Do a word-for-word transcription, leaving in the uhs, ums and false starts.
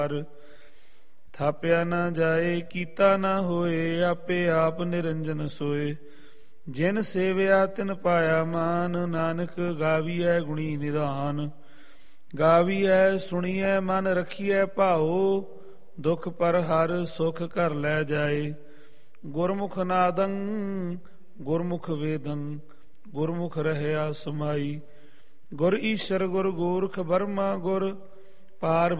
ਥਾਪਿਆ ਨਾ ਜਾਏ ਕੀਤਾ ਨਾ ਹੋਏ, ਆਪੇ ਆਪ ਨਿਰੰਜਨ ਸੋਏ। ਜਿਨ ਸੇਵਿਆ ਤਿਨ ਪਾਇਆ ਮਾਨ, ਨਾਨਕ ਗਾਵੀਐ ਗੁਣੀ ਨਿਧਾਨ। ਗਾਵੀਐ ਸੁਣੀਐ ਮਨ ਰਖੀਐ ਭਾਉ, ਦੁਖ ਪਰ ਹਰ ਸੁਖ ਘਰ ਲੈ ਜਾਏ। ਗੁਰਮੁਖ ਨਾਦੰ ਗੁਰਮੁਖ ਵੇਦੰ, ਗੁਰਮੁਖ ਰਹਿਆ ਸਮਾਈ। ਗੁਰ ਈਸ਼ਰ ਗੁਰ ਗੋਰਖ ਬਰਮਾ ਗੁਰ, ਪਾਰ